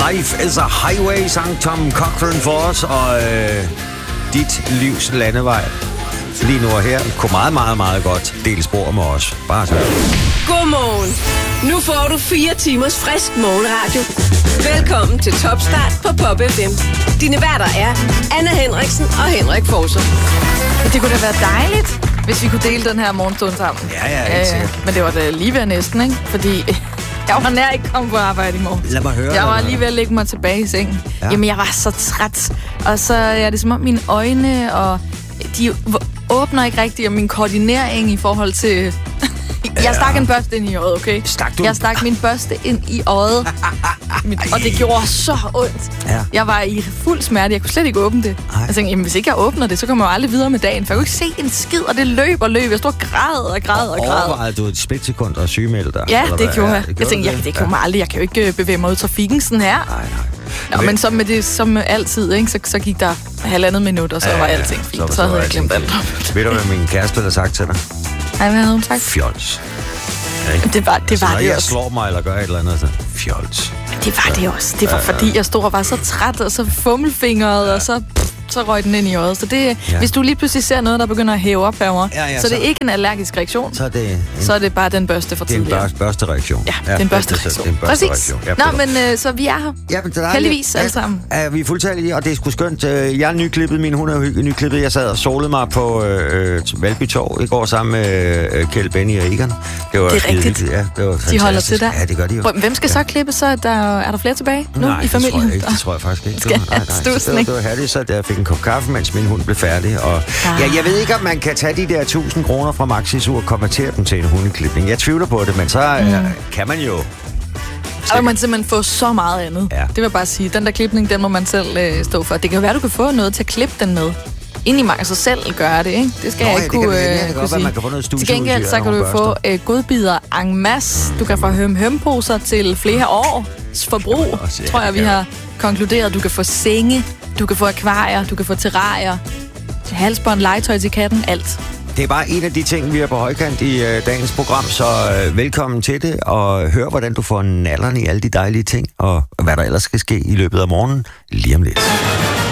Life is a Highway, sang Tom Cochrane for os, og dit livs landevej. Lige nu og her kunne meget godt dele spor med os. Bare så. Godmorgen. Nu får du 4 timers frisk morgenradio. Velkommen til Topstart på Pop FM. Dine værter er Anna Henriksen og Henrik Forser. Det kunne da være dejligt, hvis vi kunne dele den her morgenstund sammen. Ja, men det var da lige ved næsten, ikke? Fordi jeg var nær ikke kommet på arbejde i morgen. Lad mig høre. Jeg var lige ved at lægge mig tilbage i sengen. Ja. Jamen, jeg var så træt. Og så er det som om mine øjne, og de åbner ikke rigtigt, og min koordinering i forhold til... Jeg stak en børste ind i øjet, okay? Jeg stak min børste ind i øjet, og det gjorde så ondt. Ja. Jeg var i fuld smerte, jeg kunne slet ikke åbne det. Jeg tænkte, jamen, hvis ikke jeg åbner det, så kommer jeg jo aldrig videre med dagen, for jeg kunne ikke se en skid, og det løb. Jeg stod og græd. Overvejede du et splitsekund og sygemelde dig? Ja, det gjorde jeg. Jeg tænkte, det kan mig aldrig. Jeg kan jo ikke bevæge mig ud i trafikken sådan her. Nej. Nå, men som med det, som altid, ikke? Så gik der 1,5 minut, og så var alting fint. Så havde jeg glemt alt. Ved du, hvad min kæreste havde sagt til dig? Nej, hvad havde hun sagt? Fjols. Det var det når jeg også. slår mig eller gør et eller andet, så fjols. Det var det også. Det var fordi, jeg stod og var så træt, og så fummelfingret, og så røg den ind i øjet. Så det, hvis du lige pludselig ser noget, der begynder at hæve op herovre, så det er ikke en allergisk reaktion. Så er det bare den børste for tidligere. Det er en børstereaktion. Ja, det er en børstereaktion. Præcis. Nå, men så vi er her. Ja, men heldigvis alle sammen. Vi er fuldtallige, og det er sgu skønt. Jeg er nyklippet, min hund er nyklippet. Jeg sad og solede mig på Valby Torv i går sammen med Kjeld, Benny og Egon. Det var rigtigt. Ja, det var fantastisk. De holder til der. Ja, det gør de jo. Hvem skal så klippe, så er der flere tilbage nu i familien? Nej, det tror jeg faktisk ikke. Det var herligt, så jeg fik en kop kaffe, mens min hund blev færdig. Og jeg ved ikke, om man kan tage de der 1.000 kroner fra Maxisur og konvertere dem til en hundeklipning. Jeg tvivler på det, men så kan man jo... Så kan man simpelthen få så meget andet. Ja. Det vil jeg bare sige. Den der klipning, den må man selv stå for. Det kan jo være, du kan få noget til at klippe den med. Ind i mig, så selv gøre det, ikke? Det skal jeg ikke kunne sige. Man kan få noget til gengæld, så kan du få godbidder en masse. Du kan få høm-høm-poser til flere års forbrug, tror jeg, vi har konkluderet. Du kan få senge, du kan få akvarier, du kan få terrarier, halsbånd, legetøj til katten, alt. Det er bare en af de ting, vi er på højkant i dagens program, så velkommen til det, og hør, hvordan du får nallerne i alle de dejlige ting, og hvad der ellers skal ske i løbet af morgenen lige om lidt.